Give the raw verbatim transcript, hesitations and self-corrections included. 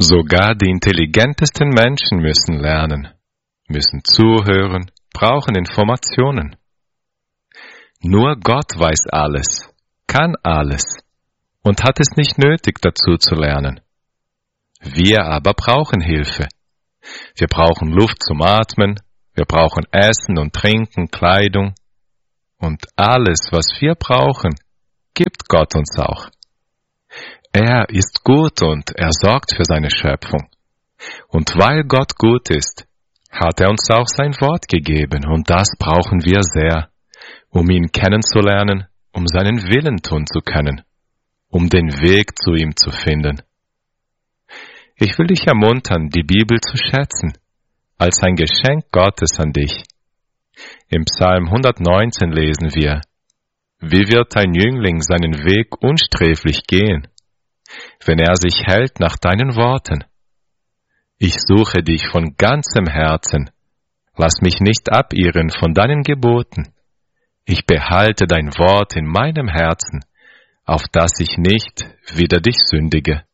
Sogar die intelligentesten Menschen müssen lernen, müssen zuhören, brauchen Informationen. Nur Gott weiß alles, kann alles und hat es nicht nötig, dazu zu lernen. Wir aber brauchen Hilfe. Wir brauchen Luft zum Atmen, wir brauchen Essen und Trinken, Kleidung. Und alles, was wir brauchen, gibt Gott uns auch. Er ist gut und er sorgt für seine Schöpfung. Und weil Gott gut ist, hat er uns auch sein Wort gegeben, und das brauchen wir sehr, um ihn kennenzulernen, um seinen Willen tun zu können, um den Weg zu ihm zu finden. Ich will dich ermuntern, die Bibel zu schätzen, als ein Geschenk Gottes an dich. Im Psalm hundertneunzehn lesen wir: Wie wird ein Jüngling seinen Weg unsträflich gehen, wenn er sich hält nach deinen Worten? Ich suche dich von ganzem Herzen, lass mich nicht abirren von deinen Geboten. Ich behalte dein Wort in meinem Herzen, auf dass ich nicht wider dich sündige.